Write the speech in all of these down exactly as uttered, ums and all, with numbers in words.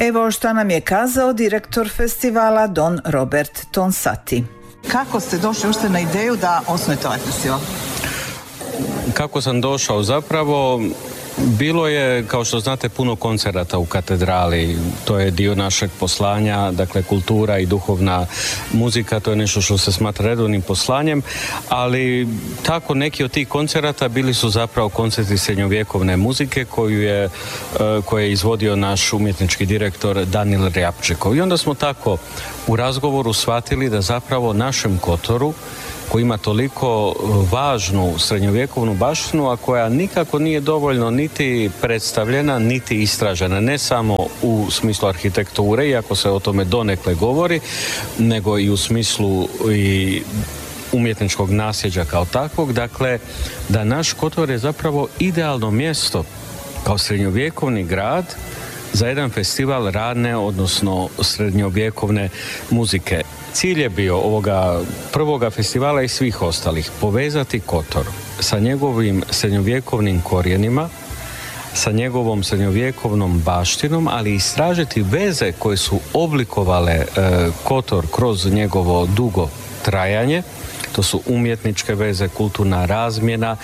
Evo šta nam je kazao direktor festivala Don Robert Tonsati. Kako ste došli uopšte na ideju da osnujete ovaj festival? Kako sam došao? Zapravo bilo je, kao što znate, puno koncerata u katedrali. To je dio našeg poslanja, dakle kultura i duhovna muzika, to je nešto što se smatra redovnim poslanjem, ali tako neki od tih koncerata bili su zapravo koncerti srednjovjekovne muzike koju je, koje je izvodio naš umjetnički direktor Danil Rjapčekov. I onda smo tako u razgovoru shvatili da zapravo našem Kotoru, koji ima toliko važnu srednjovjekovnu baštinu, a koja nikako nije dovoljno niti predstavljena, niti istražena, ne samo u smislu arhitekture, iako se o tome donekle govori, nego i u smislu i umjetničkog nasljeđa kao takvog. Dakle, da naš Kotor je zapravo idealno mjesto kao srednjovjekovni grad za jedan festival radne, odnosno srednjovjekovne muzike. Cilj je bio ovoga prvoga festivala i svih ostalih povezati Kotor sa njegovim srednjovjekovnim korijenima, sa njegovom srednjovjekovnom baštinom, ali istražiti veze koje su oblikovale e, Kotor kroz njegovo dugo trajanje. To su umjetničke veze, kulturna razmjena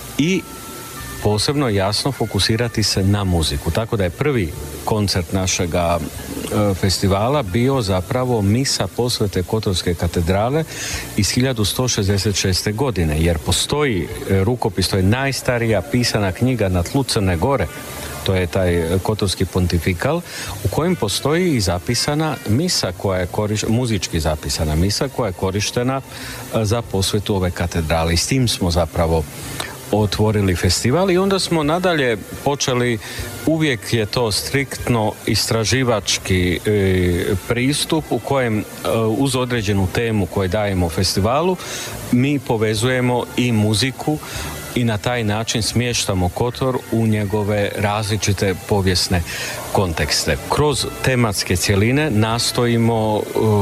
i posebno jasno fokusirati se na muziku. Tako da je prvi koncert našega e, festivala bio zapravo misa posvete Kotorske katedrale iz hiljadu sto šezdeset šeste. godine, jer postoji e, rukopis, to je najstarija pisana knjiga na tlu Crne Gore, to je taj Kotorski pontifikal, u kojem postoji i zapisana misa koja je korištena, muzički zapisana misa koja je korištena e, za posvetu ove katedrale. I s tim smo zapravo otvorili festival i onda smo nadalje počeli, uvijek je to striktno istraživački e, pristup u kojem e, uz određenu temu koju dajemo festivalu mi povezujemo i muziku i na taj način smještamo Kotor u njegove različite povijesne kontekste. Kroz tematske cjeline nastojimo e,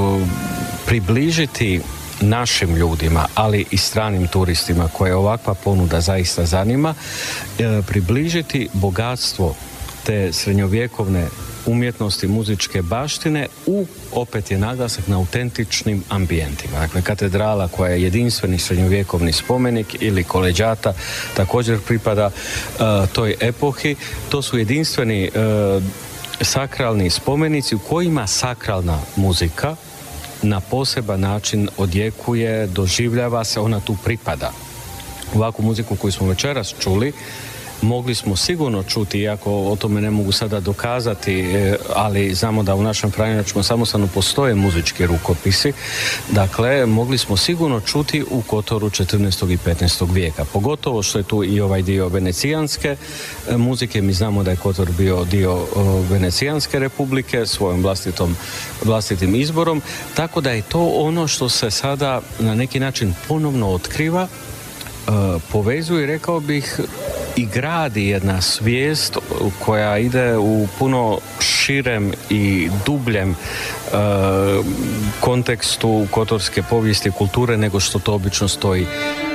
približiti našim ljudima, ali i stranim turistima koje ovakva ponuda zaista zanima, e, približiti bogatstvo te srednjovjekovne umjetnosti, muzičke baštine u, opet je naglasak, na autentičnim ambijentima. Dakle, katedrala koja je jedinstveni srednjovjekovni spomenik ili koleđata također pripada e, toj epohi. To su jedinstveni e, sakralni spomenici u kojima sakralna muzika na poseban način odjekuje, doživljava se, ona tu pripada. Ovakvu muziku koju smo večeras čuli mogli smo sigurno čuti, iako o tome ne mogu sada dokazati, ali znamo da u našem franjevačkom samostanu postoje muzički rukopisi, dakle mogli smo sigurno čuti u Kotoru četrnaestog i petnaestog vijeka. Pogotovo što je tu i ovaj dio venecijanske muzike. Mi znamo da je Kotor bio dio Venecijanske republike svojom vlastitom, vlastitim izborom, tako da je to ono što se sada na neki način ponovno otkriva, povezuje, rekao bih, i gradi jedna svijest koja ide u puno širem i dubljem e, kontekstu kotorske povijesti i kulture nego što to obično stoji